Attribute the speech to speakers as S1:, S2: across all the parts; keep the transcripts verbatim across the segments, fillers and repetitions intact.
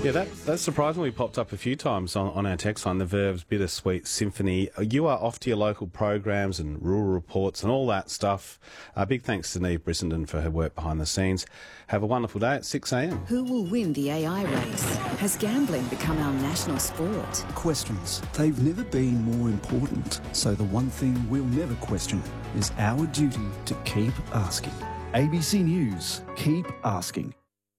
S1: Yeah, that, that surprisingly popped up a few times on, on our text line, the Verve's Bittersweet Symphony. You are off to your local programs and rural reports and all that stuff. Uh, big thanks to Neve Brissenden for her work behind the scenes. Have a wonderful day at six a m.
S2: Who will win the A I race? Has gambling become our national sport?
S3: Questions. They've never been more important. So the one thing we'll never question is our duty to keep asking. A B C News. Keep asking.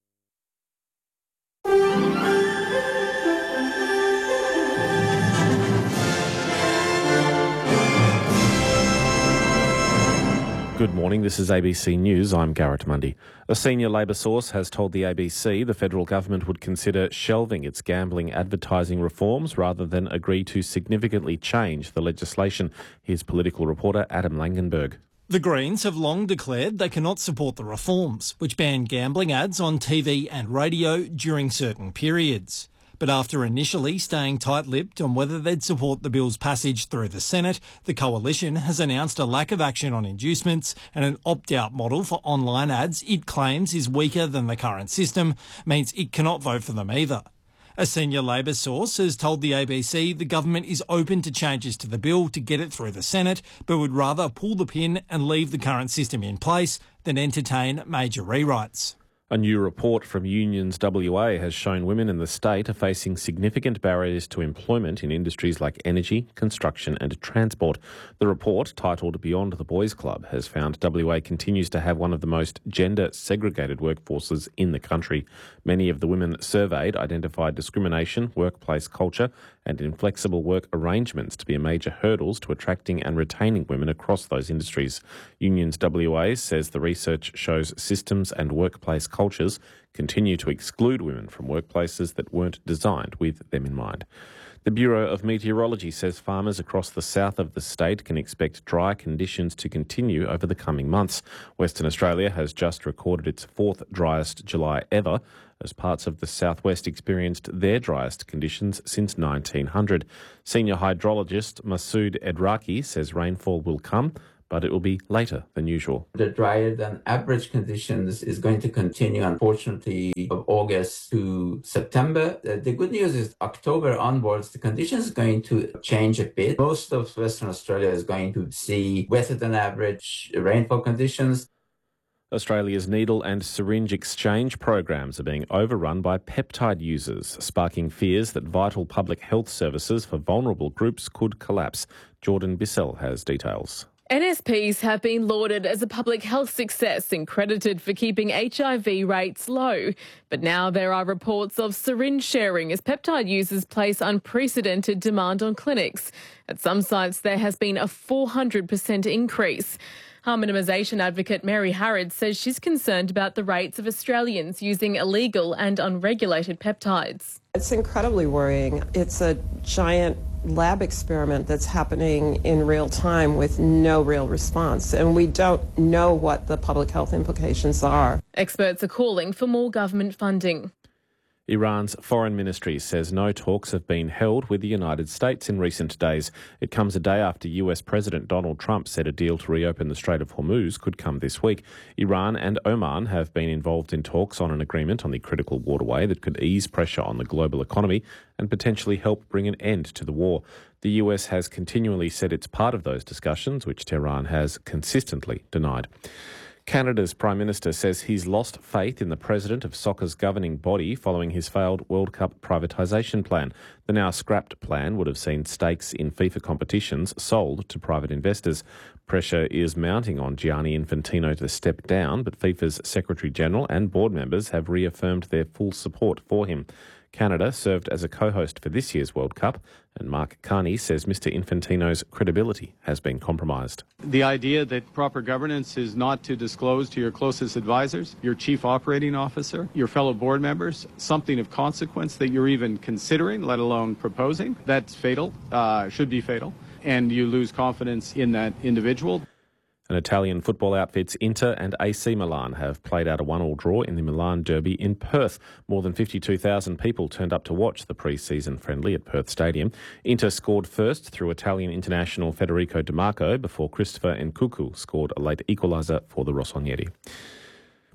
S4: Good morning, this is A B C News. I'm Garrett Mundy. A senior Labor source has told the A B C the federal government would consider shelving its gambling advertising reforms rather than agree to significantly change the legislation. Here's political reporter Adam Langenberg.
S5: The Greens have long declared they cannot support the reforms, which ban gambling ads on T V and radio during certain periods. But after initially staying tight-lipped on whether they'd support the bill's passage through the Senate, the coalition has announced a lack of action on inducements and an opt-out model for online ads it claims is weaker than the current system, means it cannot vote for them either. A senior Labor source has told the A B C the government is open to changes to the bill to get it through the Senate, but would rather pull the pin and leave the current system in place than entertain major rewrites.
S4: A new report from Unions W A has shown women in the state are facing significant barriers to employment in industries like energy, construction and transport. The report, titled Beyond the Boys Club, has found W A continues to have one of the most gender-segregated workforces in the country. Many of the women surveyed identified discrimination, workplace culture and inflexible work arrangements to be major hurdles to attracting and retaining women across those industries. Unions W A says the research shows systems and workplace cultures continue to exclude women from workplaces that weren't designed with them in mind. The Bureau of Meteorology says farmers across the south of the state can expect dry conditions to continue over the coming months. Western Australia has just recorded its fourth driest July ever, as parts of the southwest experienced their driest conditions since nineteen hundred. Senior hydrologist Masood Edraki says rainfall will come, but it will be later than usual.
S6: The drier than average conditions is going to continue, unfortunately, of August to September. The good news is October onwards, the conditions are going to change a bit. Most of Western Australia is going to see wetter than average rainfall conditions.
S4: Australia's needle and syringe exchange programs are being overrun by peptide users, sparking fears that vital public health services for vulnerable groups could collapse. Jordan Bissell has details.
S7: N S Ps have been lauded as a public health success and credited for keeping H I V rates low. But now there are reports of syringe sharing as peptide users place unprecedented demand on clinics. At some sites, there has been a four hundred percent increase. Harm minimisation advocate Mary Harrod says she's concerned about the rates of Australians using illegal and unregulated peptides.
S8: It's incredibly worrying. It's a giant lab experiment that's happening in real time with no real response, and we don't know what the public health implications are.
S7: Experts are calling for more government funding.
S4: Iran's foreign ministry says no talks have been held with the United States in recent days. It comes a day after U S President Donald Trump said a deal to reopen the Strait of Hormuz could come this week. Iran and Oman have been involved in talks on an agreement on the critical waterway that could ease pressure on the global economy and potentially help bring an end to the war. The U S has continually said it's part of those discussions, which Tehran has consistently denied. Canada's Prime Minister says he's lost faith in the president of soccer's governing body following his failed World Cup privatisation plan. The now scrapped plan would have seen stakes in FIFA competitions sold to private investors. Pressure is mounting on Gianni Infantino to step down, but FIFA's Secretary-General and board members have reaffirmed their full support for him. Canada served as a co-host for this year's World Cup, and Mark Carney says Mister Infantino's credibility has been compromised.
S9: The idea that proper governance is not to disclose to your closest advisors, your chief operating officer, your fellow board members, something of consequence that you're even considering, let alone proposing, that's fatal, uh, should be fatal, and you lose confidence in that individual.
S4: And Italian football outfits Inter and A C Milan have played out a one-all draw in the Milan Derby in Perth. More than fifty-two thousand people turned up to watch the pre-season friendly at Perth Stadium. Inter scored first through Italian international Federico Di Marco before Christopher Nkunku scored a late equaliser for the Rossoneri.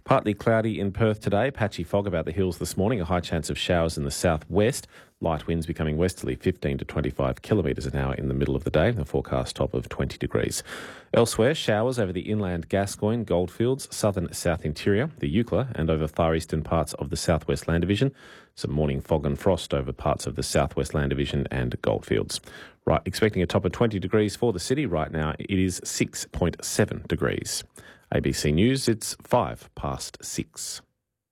S4: Partly cloudy in Perth today, patchy fog about the hills this morning, a high chance of showers in the southwest. Light winds becoming westerly, fifteen to twenty-five kilometres an hour in the middle of the day, a forecast top of twenty degrees. Elsewhere, showers over the inland Gascoyne, Goldfields, southern South Interior, the Eucla and over far eastern parts of the Southwest Land Division. Some morning fog and frost over parts of the Southwest Land Division and Goldfields. Right, expecting a top of twenty degrees for the city. Right now it is six point seven degrees. A B C News, it's five past six.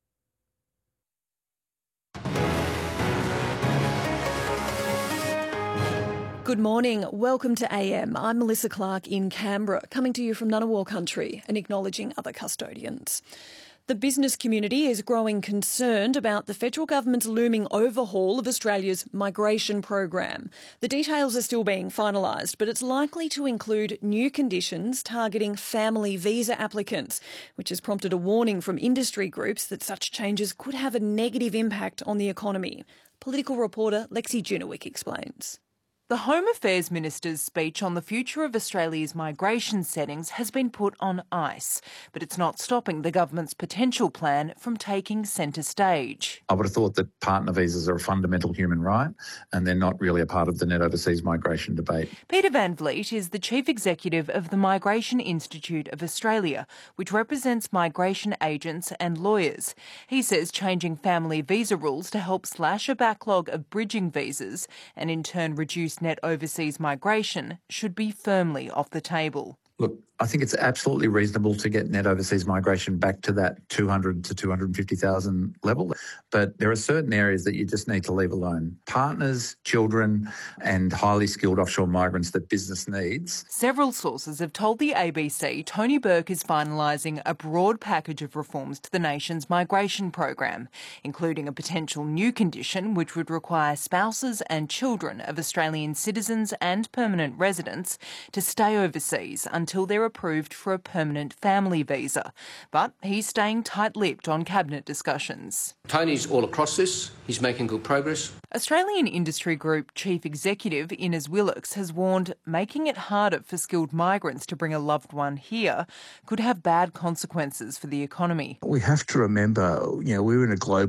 S10: Good morning. Welcome to A M. I'm Melissa Clark in Canberra, coming to you from Ngunnawal country and acknowledging other custodians. The business community is growing concerned about the federal government's looming overhaul of Australia's migration program. The details are still being finalised, but it's likely to include new conditions targeting family visa applicants, which has prompted a warning from industry groups that such changes could have a negative impact on the economy. Political reporter Lexi Junowick explains.
S11: The Home Affairs Minister's speech on the future of Australia's migration settings has been put on ice, but it's not stopping the government's potential plan from taking centre stage.
S12: I would have thought that partner visas are a fundamental human right and they're not really a part of the net overseas migration debate.
S11: Peter Van Vliet is the Chief Executive of the Migration Institute of Australia, which represents migration agents and lawyers. He says changing family visa rules to help slash a backlog of bridging visas and in turn reduce net overseas migration should be firmly off the table.
S12: Look, I think it's absolutely reasonable to get net overseas migration back to that two hundred to two hundred fifty thousand level. But there are certain areas that you just need to leave alone. Partners, children and highly skilled offshore migrants that business needs.
S11: Several sources have told the A B C Tony Burke is finalising a broad package of reforms to the nation's migration program, including a potential new condition which would require spouses and children of Australian citizens and permanent residents to stay overseas until they're approved for a permanent family visa. But he's staying tight-lipped on cabinet discussions.
S13: Tony's all across this. He's making good progress.
S11: Australian Industry Group Chief Executive Innes Willocks has warned making it harder for skilled migrants to bring a loved one here could have bad consequences for the economy.
S14: We have to remember, you know, we're in a global